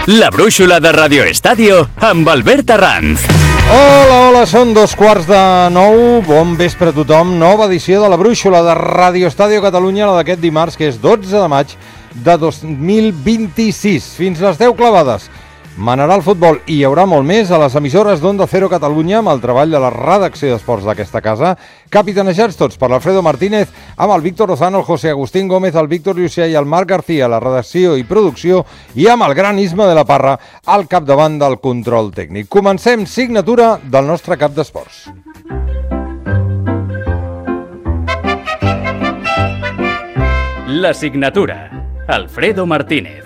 La brúixola de Radio Estadio amb Albert Arranz. Hola, són 8:45. Bon vespre a tothom. Nova edició de la brúixola de Radio Estadio Catalunya, la d'aquest dimarts, que és 12 de maig de 2026. Fins les 10 clavades. Manarà el futbol i hi haurà molt més a les emissores d'Onda Cero Catalunya amb el treball de la redacció d'esports d'aquesta casa, capitanejats tots per l'Alfredo Martínez, amb el Víctor Lozano, el José Agustín Gómez, el Víctor Llucià i el Marc García, la redacció i producció, i amb el gran Isma de la Parra al capdavant del control tècnic. Comencem signatura del nostre cap d'esports. La signatura. Alfredo Martínez.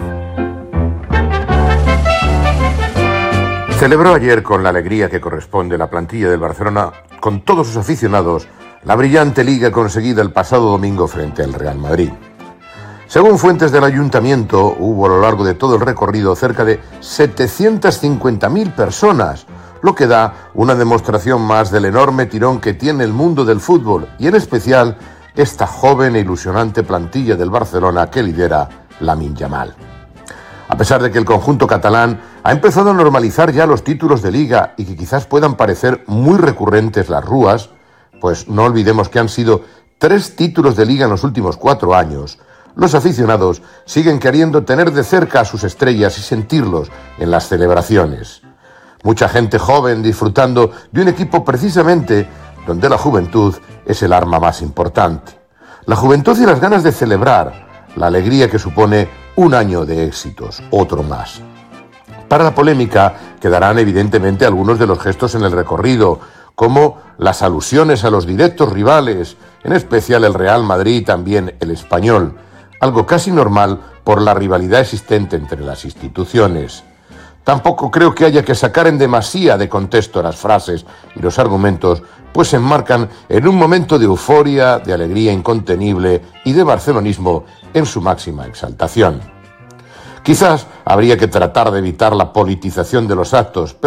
Celebró ayer, con la alegría que corresponde, la plantilla del Barcelona, con todos sus aficionados, la brillante liga conseguida el pasado domingo frente al Real Madrid. Según fuentes del ayuntamiento, hubo a lo largo de todo el recorrido cerca de 750.000 personas, lo que da una demostración más del enorme tirón que tiene el mundo del fútbol y en especial esta joven e ilusionante plantilla del Barcelona que lidera Lamine Yamal. A pesar de que el conjunto catalán ha empezado a normalizar ya los títulos de liga y que quizás puedan parecer muy recurrentes las rúas, pues no olvidemos que han sido 3 títulos de liga en los últimos 4 años, los aficionados siguen queriendo tener de cerca a sus estrellas y sentirlos en las celebraciones. Mucha gente joven disfrutando de un equipo precisamente donde la juventud es el arma más importante. La juventud y las ganas de celebrar, la alegría que supone un año de éxitos, otro más. Para la polémica quedarán evidentemente algunos de los gestos en el recorrido, como las alusiones a los directos rivales, en especial el Real Madrid y también el Español, algo casi normal por la rivalidad existente entre las instituciones. Tampoco creo que haya que sacar en demasía de contexto las frases y los argumentos, pues se enmarcan en un momento de euforia, de alegría incontenible y de barcelonismo en su máxima exaltación. Quizás habría que tratar de evitar la politización de los actos,